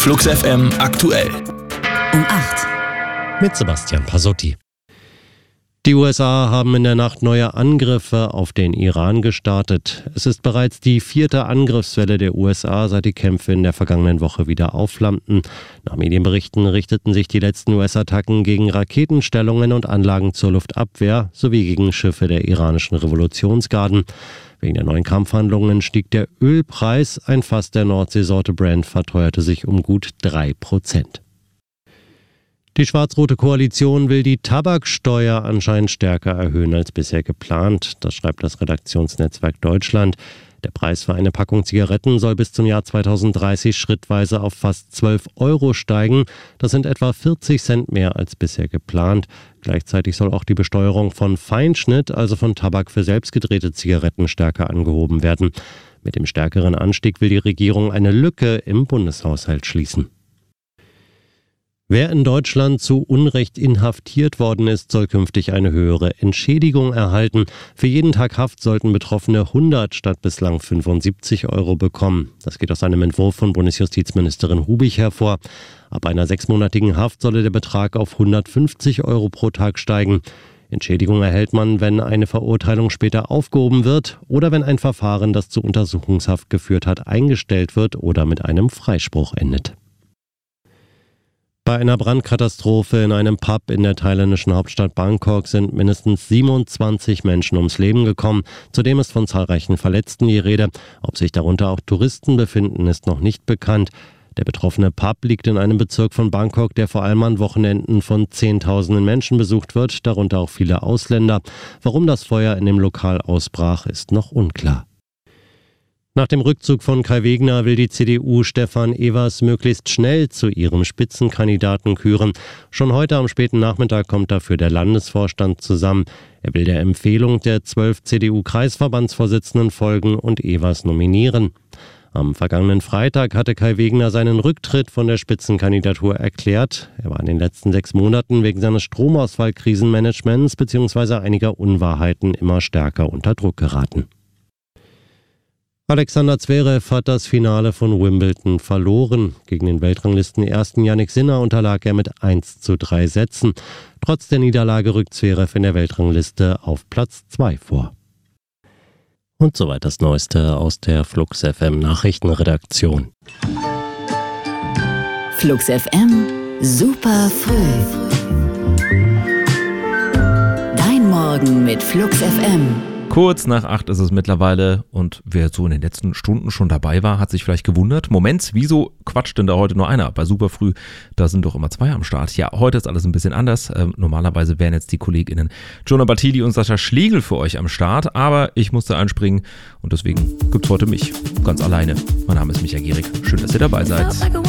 Flux FM aktuell. Um 8. Mit Sebastian Pasotti. Die USA haben in der Nacht neue Angriffe auf den Iran gestartet. Es ist bereits die 4. Angriffswelle der USA, seit die Kämpfe in der vergangenen Woche wieder aufflammten. Nach Medienberichten richteten sich die letzten US-Attacken gegen Raketenstellungen und Anlagen zur Luftabwehr sowie gegen Schiffe der iranischen Revolutionsgarden. Wegen der neuen Kampfhandlungen stieg der Ölpreis. Ein Fass der Nordseesorte Brent verteuerte sich um gut 3%. Die schwarz-rote Koalition will die Tabaksteuer anscheinend stärker erhöhen als bisher geplant. Das schreibt das Redaktionsnetzwerk Deutschland. Der Preis für eine Packung Zigaretten soll bis zum Jahr 2030 schrittweise auf fast 12 Euro steigen. Das sind etwa 40 Cent mehr als bisher geplant. Gleichzeitig soll auch die Besteuerung von Feinschnitt, also von Tabak für selbstgedrehte Zigaretten, stärker angehoben werden. Mit dem stärkeren Anstieg will die Regierung eine Lücke im Bundeshaushalt schließen. Wer in Deutschland zu Unrecht inhaftiert worden ist, soll künftig eine höhere Entschädigung erhalten. Für jeden Tag Haft sollten Betroffene 100 statt bislang 75 Euro bekommen. Das geht aus einem Entwurf von Bundesjustizministerin Hubich hervor. Ab einer 6-monatigen Haft solle der Betrag auf 150 Euro pro Tag steigen. Entschädigung erhält man, wenn eine Verurteilung später aufgehoben wird oder wenn ein Verfahren, das zu Untersuchungshaft geführt hat, eingestellt wird oder mit einem Freispruch endet. Bei einer Brandkatastrophe in einem Pub in der thailändischen Hauptstadt Bangkok sind mindestens 27 Menschen ums Leben gekommen. Zudem ist von zahlreichen Verletzten die Rede. Ob sich darunter auch Touristen befinden, ist noch nicht bekannt. Der betroffene Pub liegt in einem Bezirk von Bangkok, der vor allem an Wochenenden von Zehntausenden Menschen besucht wird, darunter auch viele Ausländer. Warum das Feuer in dem Lokal ausbrach, ist noch unklar. Nach dem Rückzug von Kai Wegner will die CDU Stefan Evers möglichst schnell zu ihrem Spitzenkandidaten küren. Schon heute am späten Nachmittag kommt dafür der Landesvorstand zusammen. Er will der Empfehlung der 12 CDU-Kreisverbandsvorsitzenden folgen und Evers nominieren. Am vergangenen Freitag hatte Kai Wegner seinen Rücktritt von der Spitzenkandidatur erklärt. Er war in den letzten 6 Monaten wegen seines Stromausfall-Krisenmanagements bzw. einiger Unwahrheiten immer stärker unter Druck geraten. Alexander Zverev hat das Finale von Wimbledon verloren. Gegen den Weltranglisten-Ersten Jannik Sinner unterlag er mit 1:3 Sätzen. Trotz der Niederlage rückt Zverev in der Weltrangliste auf Platz 2 vor. Und soweit das Neueste aus der Flux FM Nachrichtenredaktion. Flux FM, super früh. Dein Morgen mit Flux FM. Kurz nach 8 ist es mittlerweile und wer so in den letzten Stunden schon dabei war, hat sich vielleicht gewundert. Moment, wieso quatscht denn da heute nur einer? Bei Superfrüh, da sind doch immer 2 am Start. Ja, heute ist alles ein bisschen anders. Normalerweise wären jetzt die KollegInnen Jonah Bartili und Sascha Schlegel für euch am Start, aber ich musste einspringen und deswegen gibt's heute mich, ganz alleine. Mein Name ist Micha Gierig. Schön, dass ihr dabei seid.